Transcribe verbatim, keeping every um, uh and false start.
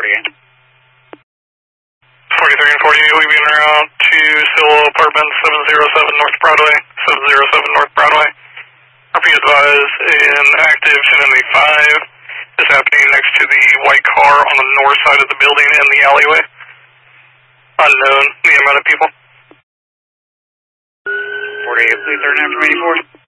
again. forty-three and forty, leaving route to Silo Apartments, seven zero seven North Broadway, seven zero seven North Broadway. R P advised an active ten M A five is happening next to the white car on the north side of the building in the alleyway. Unknown, the amount of people. forty-eight, please turn after eighty-four.